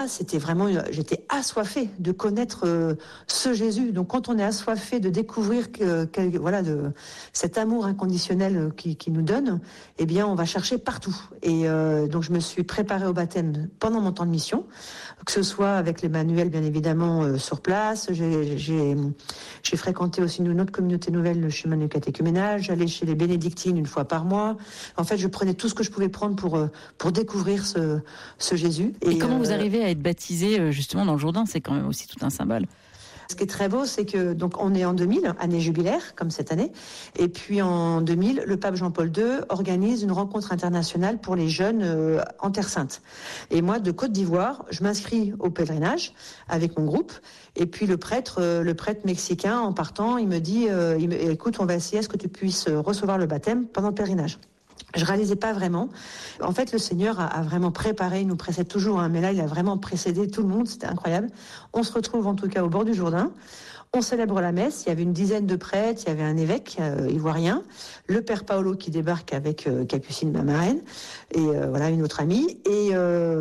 C'était vraiment, j'étais assoiffée de connaître ce Jésus. Donc quand on est assoiffé de découvrir cet amour inconditionnel qui nous donne, eh bien on va chercher partout. Et donc je me suis préparée au baptême pendant mon temps de mission, que ce soit avec les manuels bien évidemment sur place. J'ai fréquenté aussi une autre communauté nouvelle, le chemin du catéchuménal. J'allais chez les bénédictines une fois par mois. En fait, je prenais tout ce que je pouvais prendre pour découvrir ce Jésus. Et comment vous arrivez à être baptisé justement dans le Jourdain? C'est quand même aussi tout un symbole. Ce qui est très beau, c'est que donc on est en 2000, année jubilaire comme cette année, et puis en 2000, le pape Jean-Paul II organise une rencontre internationale pour les jeunes en Terre Sainte. Et moi, de Côte d'Ivoire, je m'inscris au pèlerinage avec mon groupe. Et puis le prêtre mexicain, en partant, il me dit écoute, on va essayer à ce que tu puisses recevoir le baptême pendant le pèlerinage. Je réalisais pas vraiment. En fait, le Seigneur a vraiment préparé, il nous précède toujours, mais là, il a vraiment précédé tout le monde, c'était incroyable. On se retrouve en tout cas au bord du Jourdain. On célèbre la messe, il y avait une dizaine de prêtres, il y avait un évêque ivoirien, le père Paolo qui débarque avec Capucine, ma marraine, et une autre amie. Et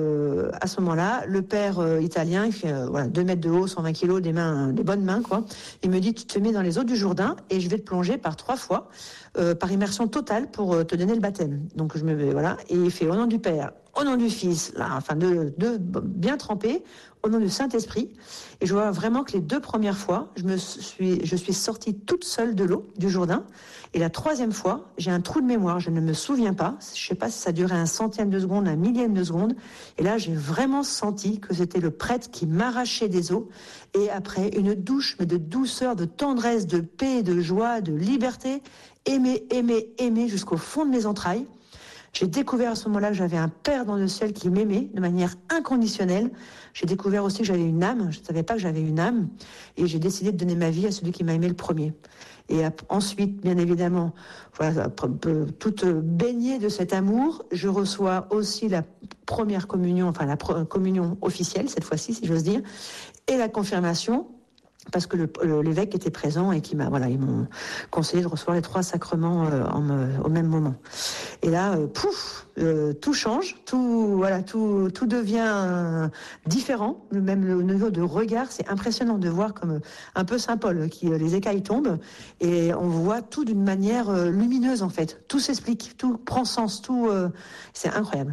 à ce moment-là, le père italien, il fait 2 mètres de haut, 120 kilos, des bonnes mains, quoi. Il me dit, tu te mets dans les eaux du Jourdain et je vais te plonger par 3 fois, par immersion totale pour te donner le baptême. Donc je me mets, et il fait au nom du Père, au nom du Fils, de bien trempé, au nom du Saint-Esprit. Et je vois vraiment que les 2 premières fois, je suis sortie toute seule de l'eau, du Jourdain. Et la 3e fois, j'ai un trou de mémoire, je ne me souviens pas. Je sais pas si ça durait un centième de seconde, un millième de seconde. Et là, j'ai vraiment senti que c'était le prêtre qui m'arrachait des eaux. Et après, une douche, mais de douceur, de tendresse, de paix, de joie, de liberté. Aimer jusqu'au fond de mes entrailles. J'ai découvert à ce moment-là que j'avais un Père dans le ciel qui m'aimait de manière inconditionnelle. J'ai découvert aussi que j'avais une âme. Je ne savais pas que j'avais une âme. Et j'ai décidé de donner ma vie à celui qui m'a aimé le premier. Et ensuite, bien évidemment, toute baignée de cet amour, je reçois aussi la première communion, la communion officielle, cette fois-ci, si j'ose dire, et la confirmation, parce que l'évêque était présent et ils m'ont conseillé de recevoir les 3 sacrements au même moment. Et là, tout change, tout devient différent. Même le niveau de regard, c'est impressionnant de voir comme un peu Saint Paul, les écailles tombent et on voit tout d'une manière lumineuse en fait. Tout s'explique, tout prend sens, c'est incroyable.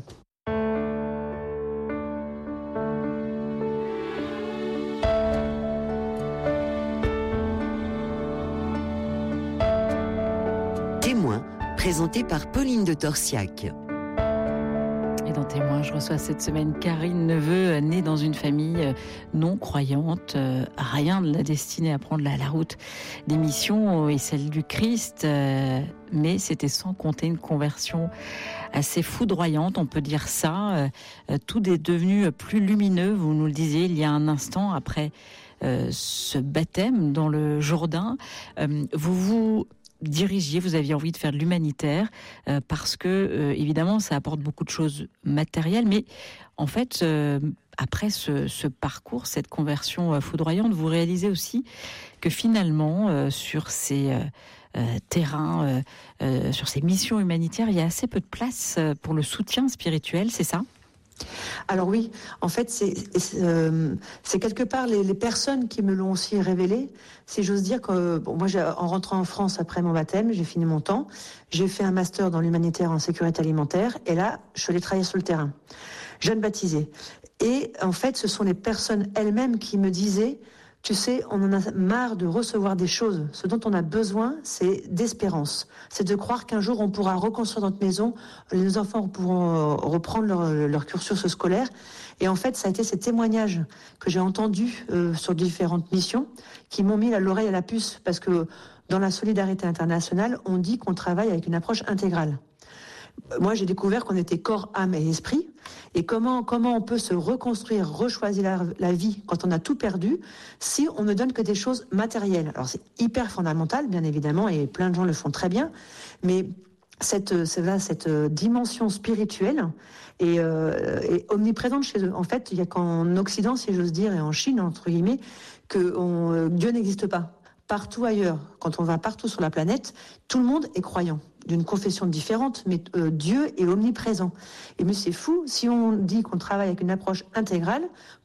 Témoin, présenté par Pauline de Torsiac. Et dans Témoin, je reçois cette semaine Karine Neveu, née dans une famille non croyante. Rien ne l'a destinée à prendre la route des missions et celle du Christ. Mais c'était sans compter une conversion assez foudroyante, on peut dire ça. Tout est devenu plus lumineux, vous nous le disiez il y a un instant, après ce baptême dans le Jourdain. Vous aviez envie de faire de l'humanitaire parce que évidemment ça apporte beaucoup de choses matérielles, mais en fait après ce parcours, cette conversion foudroyante, vous réalisez aussi que finalement sur ces terrains, sur ces missions humanitaires, il y a assez peu de place pour le soutien spirituel, c'est ça ? Alors oui, en fait, c'est quelque part les personnes qui me l'ont aussi révélé. Si j'ose dire que moi, en rentrant en France après mon baptême, j'ai fini mon temps, j'ai fait un master dans l'humanitaire en sécurité alimentaire, et là, je suis allée travailler sur le terrain, jeune baptisée. Et en fait, ce sont les personnes elles-mêmes qui me disaient: tu sais, on en a marre de recevoir des choses. Ce dont on a besoin, c'est d'espérance. C'est de croire qu'un jour, on pourra reconstruire notre maison, les enfants pourront reprendre leur cursus scolaire. Et en fait, ça a été ces témoignages que j'ai entendus sur différentes missions qui m'ont mis l'oreille à la puce. Parce que dans la solidarité internationale, on dit qu'on travaille avec une approche intégrale. Moi, j'ai découvert qu'on était corps, âme et esprit. Et comment on peut se reconstruire, rechoisir la vie quand on a tout perdu, si on ne donne que des choses matérielles. Alors, c'est hyper fondamental, bien évidemment, et plein de gens le font très bien. Mais cette dimension spirituelle est omniprésente chez eux. En fait, il n'y a qu'en Occident, si j'ose dire, et en Chine, entre guillemets, que Dieu n'existe pas. Partout ailleurs, quand on va partout sur la planète, tout le monde est croyant. d'une confession différente, mais Dieu est omniprésent. Et mais c'est fou, si on dit qu'on travaille avec une approche intégrale,